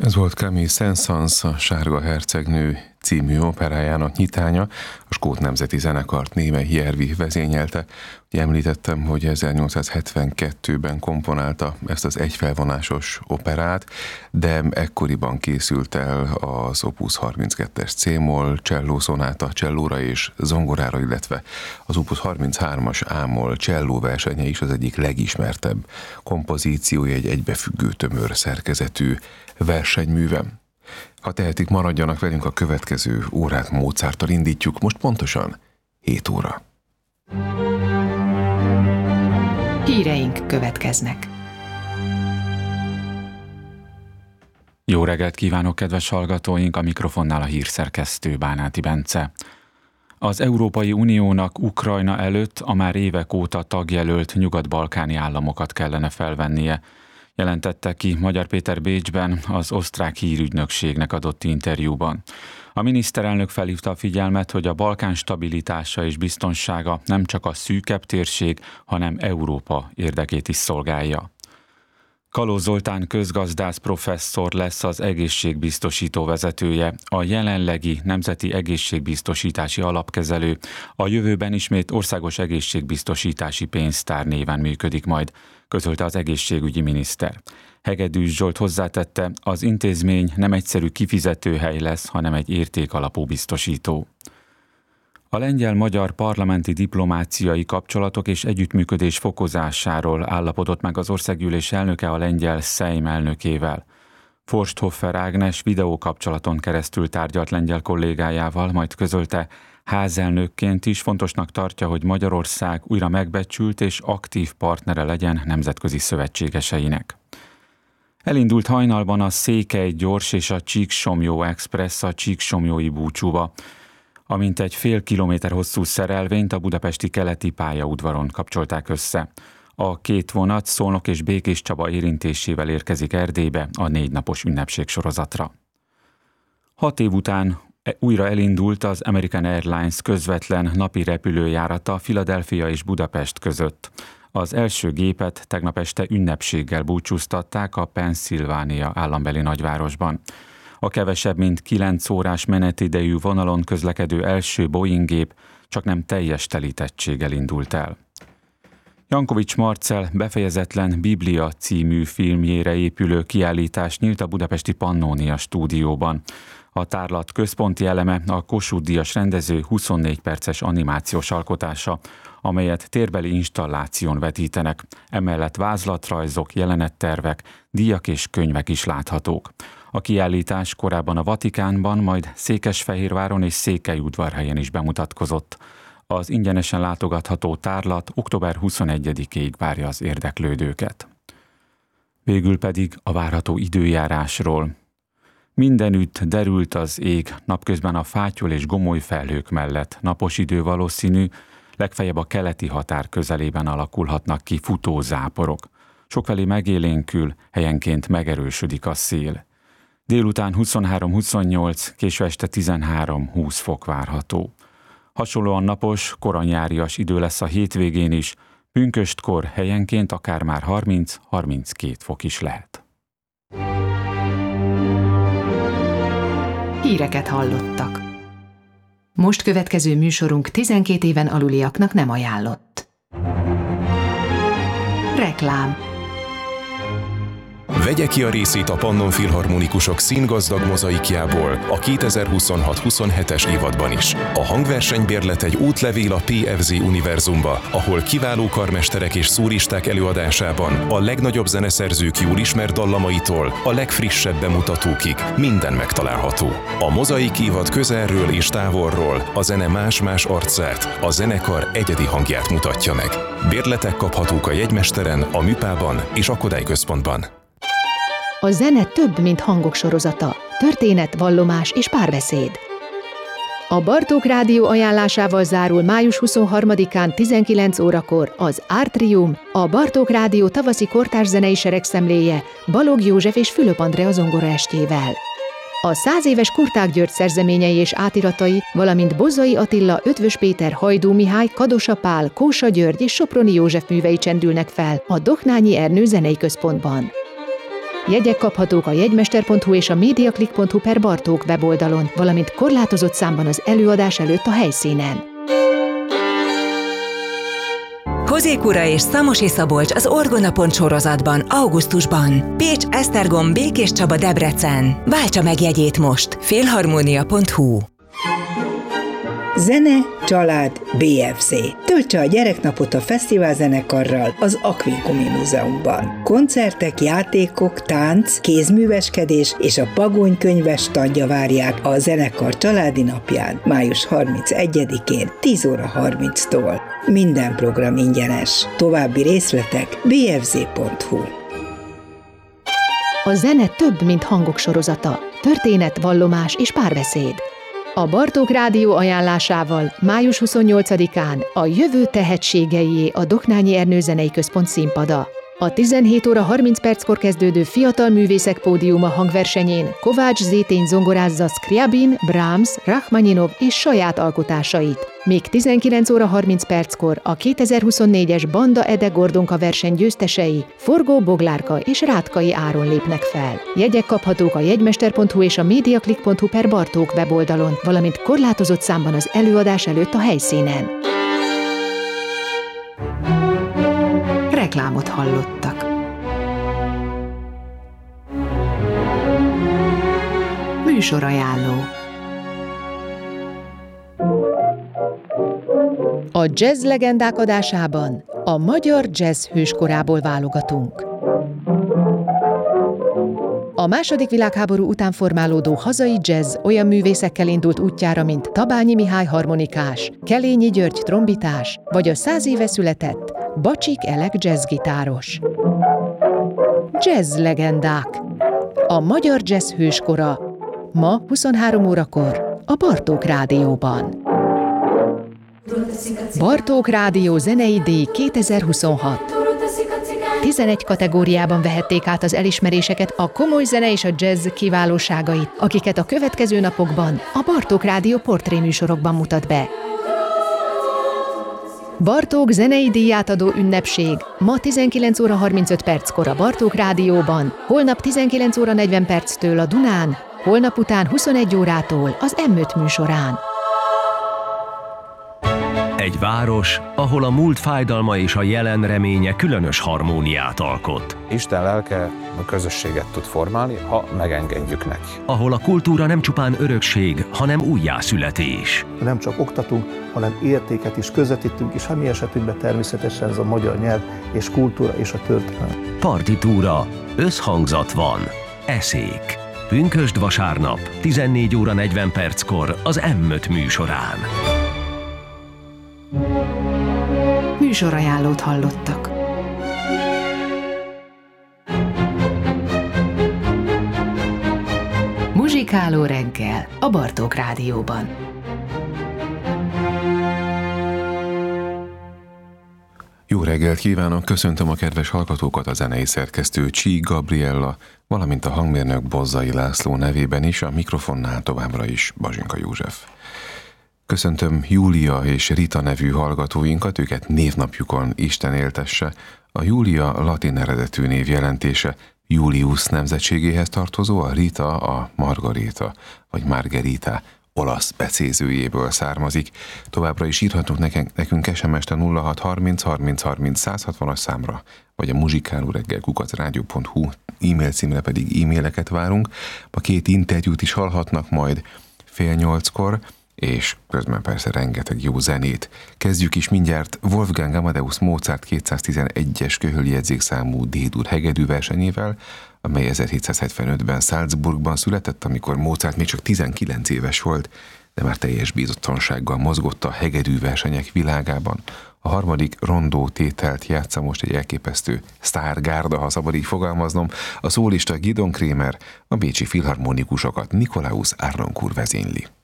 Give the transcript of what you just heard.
Ez volt Camille Saint-Saëns, a Sárga hercegnő című operájának nyitánya, a skót nemzeti zenekart Németh Järvi vezényelte. Ugye említettem, hogy 1872-ben komponálta ezt az egyfelvonásos operát, de ekkoriban készült el az Opus 32-es C-moll, cselló szonáta csellóra és zongorára, illetve az Opus 33-as A-moll cselló versenye is az egyik legismertebb kompozíciója, egy egybefüggő tömör szerkezetű versenyműve. Ha tehetik, maradjanak velünk, a következő órát Mozarttal indítjuk, most pontosan 7 óra. Híreink következnek. Jó reggelt kívánok, kedves hallgatóink! A mikrofonnál a hírszerkesztő Bánáti Bence. Az Európai Uniónak Ukrajna előtt a már évek óta tagjelölt nyugat-balkáni államokat kellene felvennie, jelentette ki Magyar Péter Bécsben az osztrák hírügynökségnek adott interjúban. A miniszterelnök felhívta a figyelmet, hogy a Balkán stabilitása és biztonsága nem csak a szűkebb térség, hanem Európa érdekét is szolgálja. Kalóz Zoltán közgazdász professzor lesz az egészségbiztosító vezetője, a jelenlegi Nemzeti Egészségbiztosítási Alapkezelő, a jövőben ismét Országos Egészségbiztosítási Pénztár néven működik majd, közölte az egészségügyi miniszter. Hegedűs Zsolt hozzátette, az intézmény nem egyszerű kifizetőhely lesz, hanem egy értékalapú biztosító. A lengyel-magyar parlamenti diplomáciai kapcsolatok és együttműködés fokozásáról állapodott meg az országgyűlés elnöke a lengyel Szejm elnökével. Forsthoffer Ágnes videókapcsolaton keresztül tárgyalt lengyel kollégájával, majd közölte, házelnökként is fontosnak tartja, hogy Magyarország újra megbecsült és aktív partnere legyen nemzetközi szövetségeseinek. Elindult hajnalban a Székely gyors és a Csíksomlyó Express a csíksomlyói búcsúba, amint egy fél kilométer hosszú szerelvényt a budapesti keleti pályaudvaron kapcsolták össze. A két vonat Szolnok és Békéscsaba érintésével érkezik Erdélybe a 4 napos ünnepségsorozatra. 6 év után újra elindult az American Airlines közvetlen napi repülőjárata Philadelphia és Budapest között. Az első gépet tegnap este ünnepséggel búcsúztatták a Pennsylvania állambeli nagyvárosban. A kevesebb mint 9 órás menetidejű vonalon közlekedő első Boeing gép csaknem teljes telítettséggel indult el. Jankovics Marcell befejezetlen Biblia című filmjére épülő kiállítás nyílt a budapesti Pannónia stúdióban. A tárlat központi eleme a Kossuth-díjas rendező 24 perces animációs alkotása, amelyet térbeli installáción vetítenek, emellett vázlatrajzok, jelenettervek, díjak és könyvek is láthatók. A kiállítás korábban a Vatikánban, majd Székesfehérváron és Székelyudvarhelyen is bemutatkozott. Az ingyenesen látogatható tárlat október 21-ig várja az érdeklődőket. Végül pedig a várható időjárásról. Mindenütt derült az ég, napközben a fátyol és gomoly felhők mellett napos idő valószínű, legfeljebb a keleti határ közelében alakulhatnak ki futózáporok. Sokfelé megélénkül, helyenként megerősödik a szél. Délután 23-28, késő este 13-20 fok várható. Hasonlóan napos, koranyárias idő lesz a hétvégén is, pünköstkor helyenként akár már 30-32 fok is lehet. Híreket hallottak. Most következő műsorunk 12 éven aluliaknak nem ajánlott. Reklám. Vegye ki a részét a Pannon Filharmonikusok színgazdag mozaikjából a 2026-27-es évadban is. A hangversenybérlet egy útlevél a PFZ univerzumba, ahol kiváló karmesterek és szólisták előadásában a legnagyobb zeneszerzők jól ismert dallamaitól a legfrissebb bemutatókig minden megtalálható. A mozaik évad közelről és távolról a zene más-más arcát, a zenekar egyedi hangját mutatja meg. Bérletek kaphatók a jegymesteren, a Műpában és a Kodály Központban. A zene több, mint hangok sorozata, történet, vallomás és párbeszéd. A Bartók Rádió ajánlásával zárul május 23-án 19 órakor az Artrium, a Bartók Rádió tavaszi kortárs zenei seregszemléje Balogh József és Fülöp Andrea zongoraestjével. A 100 éves Kurták György szerzeményei és átiratai, valamint Bozzai Attila, Ötvös Péter, Hajdú Mihály, Kadosa Pál, Kósa György és Soproni József művei csendülnek fel a Doknányi Ernő Zenei Központban. Jegyek kaphatók a jegymester.hu és a mediaclick.hu/Bartók weboldalon, valamint korlátozott számban az előadás előtt a helyszínen. Hozékura és Szamosi Szabolcs az Orgona sorozatban augusztusban. Pécs, Esztergom, Békés Csaba, Debrecen. Váltsa meg jegyét most. Félharmónia.hu. Zene, család, BFZ. Töltse a gyereknapot a fesztiválzenekarral az Aquincumi Múzeumban. Koncertek, játékok, tánc, kézműveskedés és a Pagony könyves standja várják a zenekar családi napján, május 31-én 10:30-tól. Minden program ingyenes. További részletek bfz.hu. A zene több, mint hangok sorozata. Történet, vallomás és párbeszéd. A Bartók Rádió ajánlásával május 28-án a Jövő tehetségeié a Doknányi Ernő Zenei Központ színpada. A 17:30 kezdődő Fiatal Művészek Pódiuma hangversenyén Kovács Zétény zongorázza Scriabin, Brahms, Rachmaninov és saját alkotásait. Még 19:30 a 2024-es Banda Ede Gordonka verseny győztesei Forgó Boglárka és Rátkai Áron lépnek fel. Jegyek kaphatók a jegymester.hu és a mediaclick.hu/Bartók weboldalon, valamint korlátozott számban az előadás előtt a helyszínen. Reklámot hallottak. Műsorajánló. A jazz legendák adásában a magyar jazz hőskorából válogatunk. A II. Világháború után formálódó hazai jazz olyan művészekkel indult útjára, mint Tabányi Mihály harmonikás, Kelényi György trombitás, vagy a 100 éve született Bacsik Elek jazzgitáros. Jazz legendák. A magyar jazz hőskora. Ma 23 órakor a Bartók Rádióban. Bartók Rádió zenei díj 2026. 11 kategóriában vehették át az elismeréseket a komoly zene és a jazz kiválóságait, akiket a következő napokban a Bartók Rádió portréműsorokban mutat be. Bartók zenei díjátadó ünnepség ma 19:35 a Bartók Rádióban, holnap 19:40 a Dunán, holnap után 21 órától az M5 műsorán. Egy város, ahol a múlt fájdalma és a jelen reménye különös harmóniát alkot. Isten lelke a közösséget tud formálni, ha megengedjük neki. Ahol a kultúra nem csupán örökség, hanem újjászületés. Nem csak oktatunk, hanem értéket is közvetítünk, és a mi esetünkben természetesen ez a magyar nyelv és kultúra és a történelem. Partitúra, összhangzat van, eszék. Pünkösd vasárnap, 14:40 az M5 műsorán. Műsorajánlót hallottak. Muzsikáló reggel a Bartók Rádióban. Jó reggelt kívánok, köszöntöm a kedves hallgatókat, a zenei szerkesztő Csík Gabriella, valamint a hangmérnök Bozzai László nevében is, a mikrofonnál továbbra is Bazsinka József. Köszöntöm Júlia és Rita nevű hallgatóinkat, őket névnapjukon Isten éltesse. A Júlia latin eredetű név jelentése Julius nemzetségéhez tartozó, a Rita a Margarita vagy Margherita olasz becézőjéből származik. Továbbra is írhatunk nekünk SMS-t a 0630 30 30 160-as számra, vagy a muzsikálóreggel@radio.hu e-mail címre pedig e-maileket várunk. A 2 interjút is hallhatnak majd 7:30, és közben persze rengeteg jó zenét. Kezdjük is mindjárt Wolfgang Amadeus Mozart 211-es köhöljegyzékszámú D-dur hegedű versenyével, amely 1775-ben Salzburgban született, amikor Mozart még csak 19 éves volt, de már teljes bizonyossággal mozgott a hegedű versenyek világában. A harmadik rondó tételt játsza most egy elképesztő sztárgárda, ha szabad így fogalmaznom. A szólista Gidon Kremer, a bécsi filharmonikusokat Nikolaus Arnoncourt vezényli.